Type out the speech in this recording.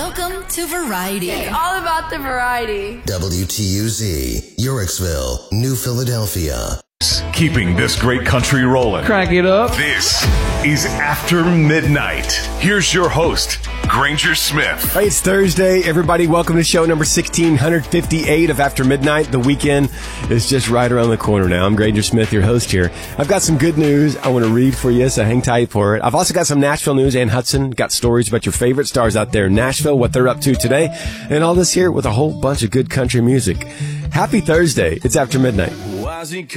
Welcome to Variety. It's all about the variety. WTUZ, Yorksville, New Philadelphia. Keeping this great country rolling. Crack it up. This is After Midnight. Here's your host, Granger Smith. Hey, it's Thursday. Everybody, welcome to show number 1658 of After Midnight. The weekend is just right around the corner now. I'm Granger Smith, your host here. I've got some good news I want to read for you, so hang tight for it. I've also got some Nashville news. Ann Hudson got stories about your favorite stars out there in Nashville, what they're up to today, and all this here with a whole bunch of good country music. Happy Thursday. It's After Midnight.